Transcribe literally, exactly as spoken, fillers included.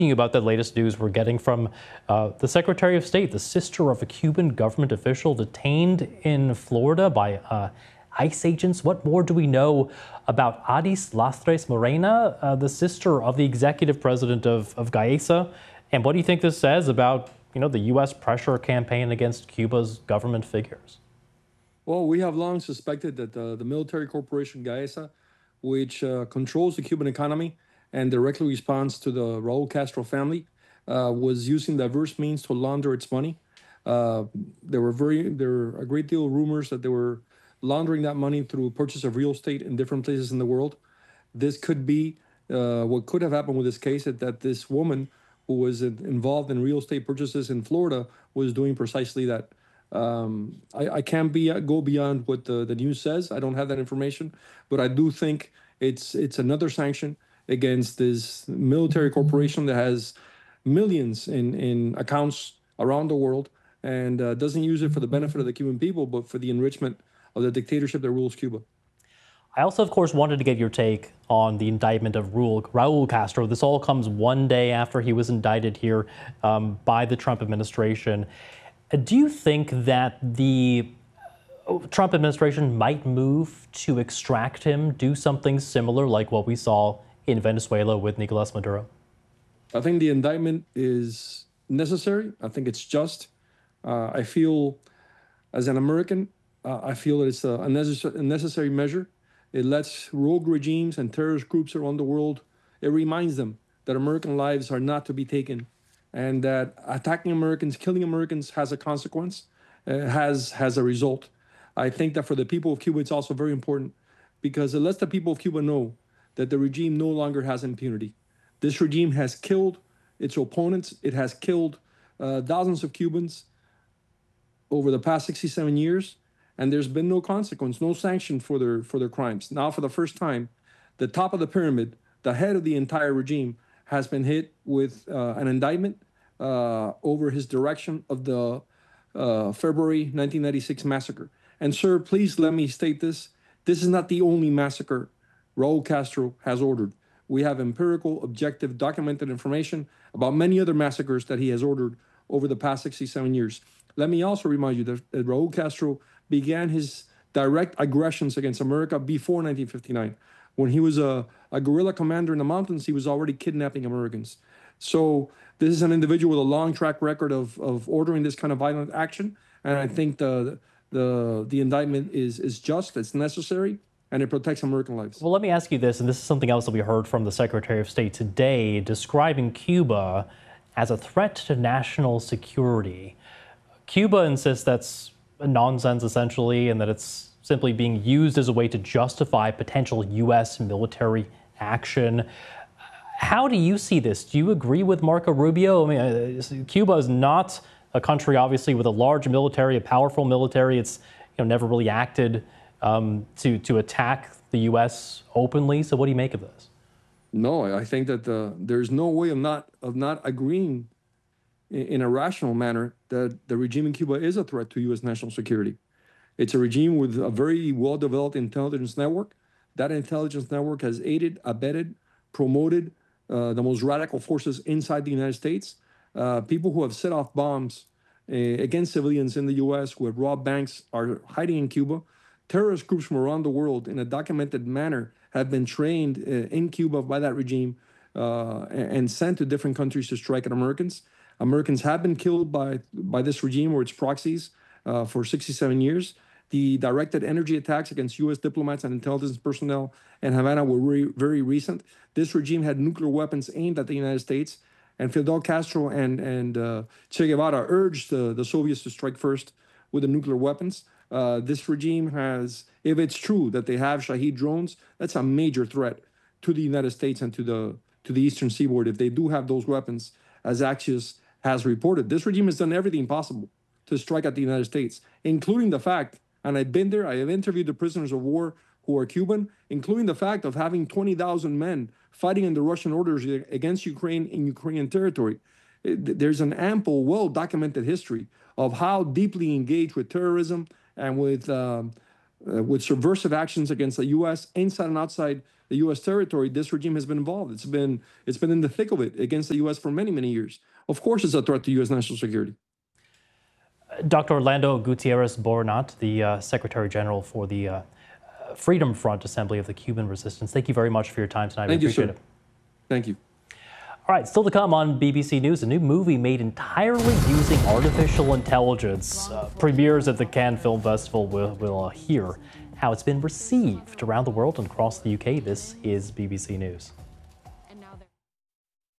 About the latest news we're getting from uh, the Secretary of State, the sister of a Cuban government official detained in Florida by uh, ICE agents. What more do we know about Adis Lastres Morena, uh, the sister of the executive president of, of Gaesa? And what do you think this says about, you know, the U S pressure campaign against Cuba's government figures? Well, we have long suspected that uh, the military corporation Gaesa, which uh, controls the Cuban economy and directly responds to the Raul Castro family, uh, was using diverse means to launder its money. Uh, there were very there were a great deal of rumors that they were laundering that money through purchase of real estate in different places in the world. This could be uh, what could have happened with this case, that, that this woman who was involved in real estate purchases in Florida was doing precisely that. Um, I, I can't be go beyond what the, the news says. I don't have that information, but I do think it's it's another sanction against this military corporation that has millions in, in accounts around the world and uh, doesn't use it for the benefit of the Cuban people, but for the enrichment of the dictatorship that rules Cuba. I also, of course, wanted to get your take on the indictment of Raul Castro. This all comes one day after he was indicted here um, by the Trump administration. Do you think that the Trump administration might move to extract him, do something similar like what we saw in Venezuela with Nicolas Maduro? I think the indictment is necessary. I think it's just. Uh, I feel, as an American, uh, I feel that it's a, a, necessary, a necessary measure. It lets rogue regimes and terrorist groups around the world, it reminds them that American lives are not to be taken, and that attacking Americans, killing Americans has a consequence, uh, has, has a result. I think that for the people of Cuba, it's also very important because it lets the people of Cuba know that the regime no longer has impunity. This regime has killed its opponents. It has killed uh, thousands of Cubans over the past sixty-seven years, and there's been no consequence, no sanction for their, for their crimes. Now, for the first time, the top of the pyramid, the head of the entire regime, has been hit with uh, an indictment uh, over his direction of the uh, February nineteen ninety-six massacre. And sir, please let me state this. This is not the only massacre Raul Castro has ordered. We have empirical, objective, documented information about many other massacres that he has ordered over the past sixty-seven years. Let me also remind you that, that Raul Castro began his direct aggressions against America before nineteen fifty-nine. When he was a, a guerrilla commander in the mountains, he was already kidnapping Americans. So this is an individual with a long track record of, of ordering this kind of violent action. And I think the, the, the indictment is, is just, it's necessary, and it protects American lives. Well, let me ask you this, and this is something else that we heard from the Secretary of State today, describing Cuba as a threat to national security. Cuba insists that's nonsense, essentially, and that it's simply being used as a way to justify potential U S military action. How do you see this? Do you agree with Marco Rubio? I mean, uh, Cuba is not a country, obviously, with a large military, a powerful military. It's, you know, never really acted um, to to attack the U S openly. So, what do you make of this? No, I think that uh, there's no way of not of not agreeing in, in a rational manner that the regime in Cuba is a threat to U S national security. It's a regime with a very well-developed intelligence network. That intelligence network has aided, abetted, promoted uh, the most radical forces inside the United States. Uh, people who have set off bombs uh, against civilians in the U S, who have robbed banks, are hiding in Cuba. Terrorist groups from around the world, in a documented manner, have been trained uh, in Cuba by that regime uh, and sent to different countries to strike at Americans. Americans have been killed by, by this regime or its proxies uh, for sixty-seven years. The directed energy attacks against U S diplomats and intelligence personnel in Havana were very, very recent. This regime had nuclear weapons aimed at the United States, and Fidel Castro and, and uh, Che Guevara urged the, the Soviets to strike first with the nuclear weapons. Uh, this regime has, if it's true that they have Shahed drones, that's a major threat to the United States and to the, to the Eastern Seaboard if they do have those weapons, as Axios has reported. This regime has done everything possible to strike at the United States, including the fact, and I've been there, I have interviewed the prisoners of war who are Cuban, including the fact of having twenty thousand men fighting in the Russian orders against Ukraine in Ukrainian territory. There's an ample, well-documented history of how deeply engaged with terrorism and with, um, uh, with subversive actions against the U S inside and outside the U S territory, this regime has been involved. It's been it's been in the thick of it against the U S for many, many years. Of course, it's a threat to U S national security. Doctor Orlando Gutierrez Boronat, the uh, Secretary General for the uh, Freedom Front Assembly of the Cuban Resistance. Thank you very much for your time tonight. Thank we you, appreciate sir. it. Thank you. All right, still to come on B B C News, a new movie made entirely using artificial intelligence uh, premieres at the Cannes Film Festival. We'll, we'll uh, hear how it's been received around the world and across the U K. This is B B C News.